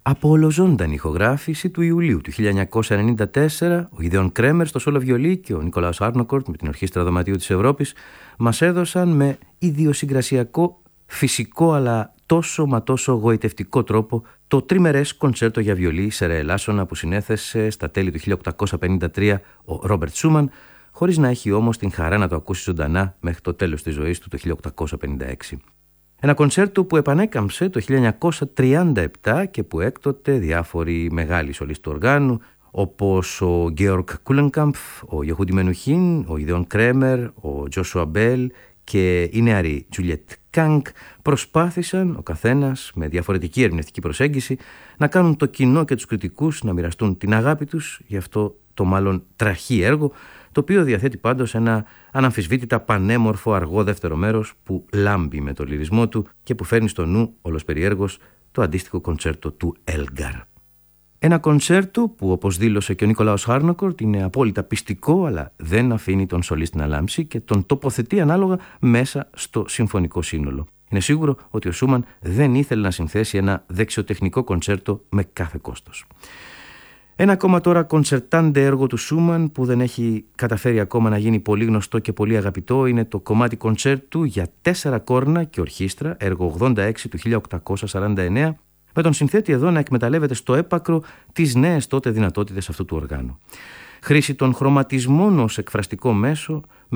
Από ολοζώντανη ηχογράφηση του Ιουλίου του 1994, ο Ιδεών Κρέμερ στο σόλο βιολί και ο Νικολάος Άρνοκορτ με την Ορχήστρα Δωματίου της Ευρώπης μας έδωσαν με ιδιοσυγκρασιακό, φυσικό αλλά τόσο μα τόσο γοητευτικό τρόπο το τριμερές κοντσέρτο για βιολί σε ρε ελάσσονα που συνέθεσε στα τέλη του 1853 ο Ρόμπερτ Σούμαν, χωρίς να έχει όμως την χαρά να το ακούσει ζωντανά μέχρι το τέλος της ζωής του το 1856. Ένα κοντσέρτο που επανέκαμψε το 1937 και που έκτοτε διάφοροι μεγάλοι σολίστ του οργάνου, όπως ο Γκέοργκ Κούλενκαμπφ, ο Ιεχούντι Μενουχίν, ο Ιδεών Κρέμερ, ο Τζόσουα Μπέλ και η νεαρή Τζουλιέτ Κάνκ, προσπάθησαν ο καθένας με διαφορετική ερμηνευτική προσέγγιση να κάνουν το κοινό και τους κριτικούς να μοιραστούν την αγάπη τους για αυτό το μάλλον τραχή έργο, το οποίο διαθέτει πάντως ένα αναμφισβήτητα πανέμορφο αργό δεύτερο μέρος που λάμπει με το λυρισμό του και που φέρνει στο νου όλος περιέργως το αντίστοιχο κοντσέρτο του Έλγκαρ. Ένα κοντσέρτο που, όπως δήλωσε και ο Νικολάος Άρνοκορτ, είναι απόλυτα πιστικό, αλλά δεν αφήνει τον σολίστη να λάμψει και τον τοποθετεί ανάλογα μέσα στο συμφωνικό σύνολο. Είναι σίγουρο ότι ο Σούμαν δεν ήθελε να συνθέσει ένα δεξιοτεχνικό κοντσέρτο με κάθε κόστος. Ένα ακόμα τώρα κοντσερτάντε έργο του Σούμαν που δεν έχει καταφέρει ακόμα να γίνει πολύ γνωστό και πολύ αγαπητό είναι το κομμάτι κοντσέρτου για 4 κόρνα και ορχήστρα, έργο 86 του 1849, με τον συνθέτη εδώ να εκμεταλλεύεται στο έπακρο τις νέες τότε δυνατότητες αυτού του οργάνου. Χρήση των χρωματισμών ως εκφραστικό μέσο